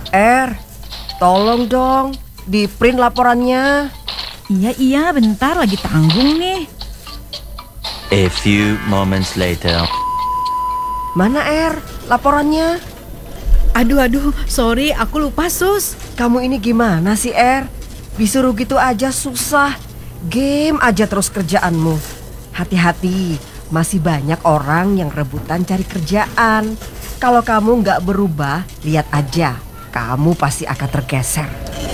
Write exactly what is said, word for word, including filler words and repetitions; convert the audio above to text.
Er, tolong dong di print laporannya. Iya, iya, bentar lagi tanggung nih. A few moments later. Mana Er, laporannya? Aduh, aduh, sorry, aku lupa, Sus. Kamu ini gimana sih Er? Disuruh gitu aja susah. Game aja terus kerjaanmu. Hati-hati, masih banyak orang yang rebutan cari kerjaan. Kalau kamu nggak berubah, lihat aja, kamu pasti akan tergeser.